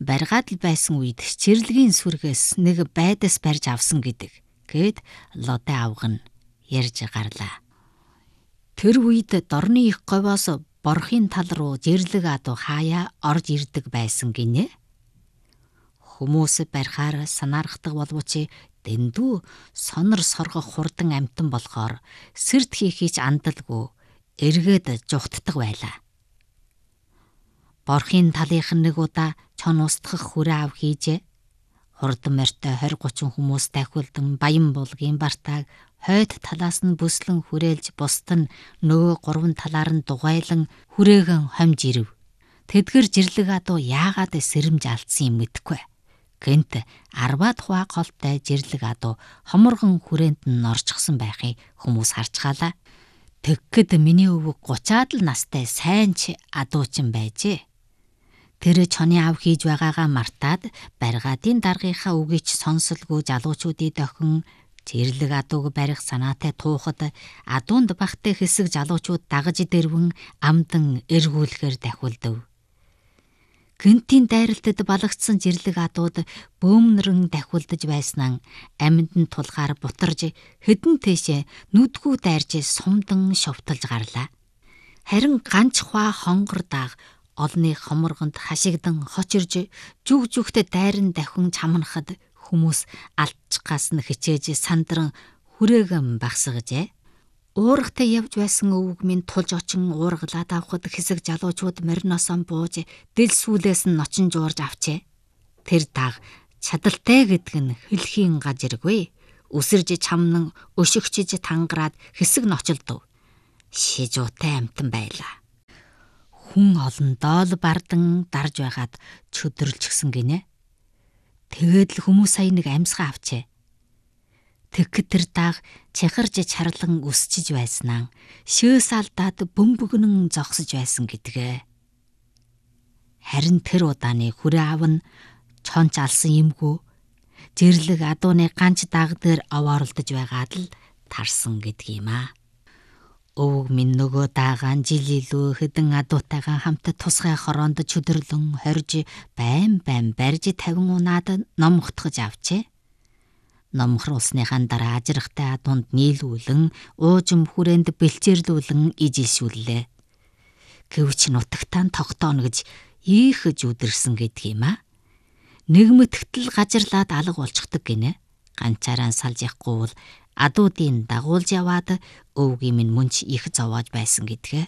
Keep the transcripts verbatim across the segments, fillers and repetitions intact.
баргаад л байсан үед чирлэгийн сүргээс нэг байдас барьж авсан гэдэг гээд лодын авга нь ярьж гарлаа. Тэр үед дорны их говоос борхийн тал руу жирлэг адуу хаяа орж ирдэг байсан гинэ. Хүмүүс барихаар санаарахдаг боловч дэндүү сонор соргох хурдан амтан болохоор сэрт хийхийч андалгүй эргээд жухтдаг байлаа. Борхийн талынх нь нэг удаа чон устгах хүрээ ав хийжээ. Хурдан морьтой двадцать гучин хүмүүс дахиулдан баян булгийн бартааг хойд талаас нь бүслэн хүрээлж бусд нь нөгөө гурван талаар нь дугайлан хүрээгэн хомж ирэв. Тэдгэр жирлэг адуу яагаад сэрэмж алдсан юм мэдэхгүй. Гэнт арваад хуваа голтой жирлэг адуу хоморгон хүрээнд нь орчихсон байхыг хүмүүс харчгаалаа. Тэггэд миний өвөг гуцаад л настай сайн ч адуучин байжээ. Тэр чоны ав хийж байгаагаа мартаад баргаадын даргийнхаа үгийг сонсолгүй залуучуудын дохин жирлэг адууг барих санаатай туухад адуунд багтай хэсэг залуучууд дагаж дэрвэн амдан эргүүлэхээр дахиулдав. Гэнтийн дайралтад балагдсан жирлэг адууд бөөмнөрөн дахиулдаж байснаа амьд нь тулгаар бутарж хэдэн тэшээ нүдгүү дайрж сумдан шовтолж гарлаа. Харин ганц хва хонгор дааг олны хоморгонд хашигдан хочирж зүг зүгт дайран дахин чамнахад хүмүүс алдчихгаас нь хичээж сандран хүрээгэн багсгажээ. Уургатай явж байсан өвөг минь тулж очин уургалаад авахд хэсэг залуучууд мориноосоо бууж дэл сүлээс нь ночин жуурж авчээ. Тэр дааг чадалтай гэдэг нь хэлхийн гажиргүй. Үсэрж чамнан өшөгчж тангараад хэсэг ночилдов. Шижуутай амтан байлаа. Хүн олон доол бардан дарж байгаад чөдөрлжгсэн гинэ. Тэгээд л хүмүүс сая нэг амьсгаа авчээ. Тэгэхэд тэр дааг чахарж чарлан өсчиж байснаа шөөс алдаад бөмбөгнөн зогсож байсан гэдгээ. Харин тэр удааны хүрээ аав нь чонч алсан юмгүй жирлэг адууны ганц дааг дээр овооролдож байгаад л тарсан гэдэг юм аа. Өвөг минь нөгөө даагаан жил илүү хэдэн адуутайгаа хамт тусгай хороонд чөдөрлөн хорж байн байн барьж тавин унаад номхотгож авчээ. Номхруулсныхаа дараа ажирхтай адуунд нийлүүлэн уужим хүрээнд бэлчээрлүүлэн ижилшүүллээ. Гэвч нутагтаа тогтооно гэж ийхэж үдэрсэн гэдэг юм аа. Нэгмэтгэл гажирлаад алга болчихдог гинэ. Ганцаараа салж явахгүй бол адуудын дагуулж яваад өвгийн минь мөнч их зовоож байсан гэдгээ.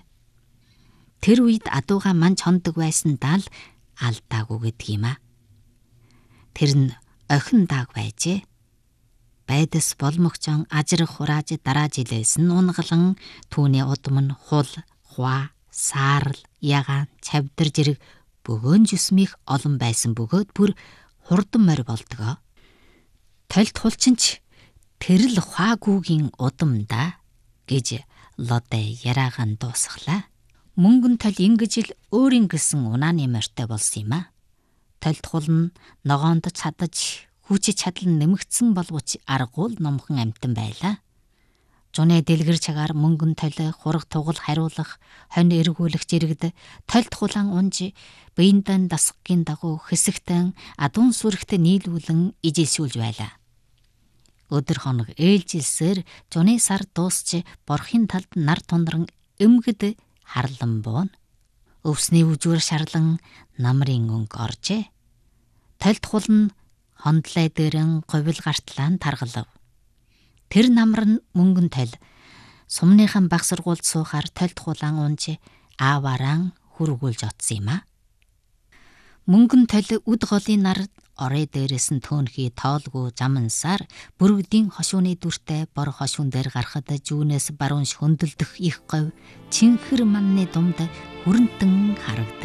Тэр үед адууга манч хондог байсандаа л алдаагүй гэдэг юм аа. Тэр нь охин дааг байжээ. Байдас болмогчон ажрах хурааж дараа жилээс нь унгалан түүний удам нь хул, хва, саарл, ягаан, цавдар зэрэг бөгөөн жүсмих олон байсан бөгөөд бүр хурдан морь болдгоо. Толт хулчинч тэрл хваагүүгийн удам да гэж лодэ яраагаан дуусглаа. Мөнгөн тол ингэж л өөрийн гэсэн унааны морьтой болсон юм а. Толт хул нь ногоонд чадаж хүч чадал нэмэгдсэн боловч аргуул номхон амтан байлаа. Жунэ дэлгэр чагаар мөнгөн толь хураг тугал хариулах, хонь эргүүлэх зэрэгд толт хулаан унж биендан дасгагийн дагуу хэсэгтэн адуун сүрэгт нийлүүлэн ижилшүүлж байлаа. Өдөр хоног ээлжилсээр жуны сар дуусч борхийн талд нар тундран эмгэд харлан буун. Өвсний үжүүр шарлан намрын өнгө оржээ. Толт хул нь хондлай дээрэн говил гартлаан таргалав. Тэр намар нь мөнгөн толь сумныхан баг сургуульд суухаар толт хулаан унж ааваараа хүргүүлж отсон юм а. Мөнгөн толь үд голын нар орой дээрээс нь төөнхий тоолгүй замансаар бүрэгдийн хошууны дүртэй бор хошуун дээр гарахад жүүнээс баруун хөндлөдөх их говь чинхэр манны думд хүрэнтэн харагд.